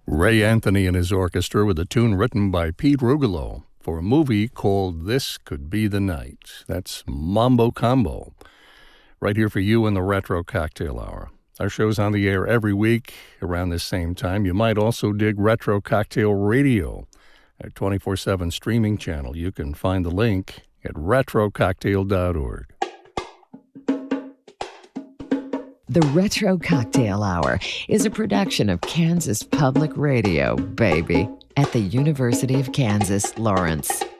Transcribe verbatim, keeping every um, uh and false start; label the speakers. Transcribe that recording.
Speaker 1: Ray Anthony and his orchestra with a tune written by Pete Rugolo for a movie called This Could Be the Night. That's Mambo Combo, right here for you in the Retro Cocktail Hour. Our show's on the air every week around this same time. You might also dig Retro Cocktail Radio, our twenty-four seven streaming channel. You can find the link at retro cocktail dot org.
Speaker 2: The Retro Cocktail Hour is a production of Kansas Public Radio, baby, at the University of Kansas, Lawrence.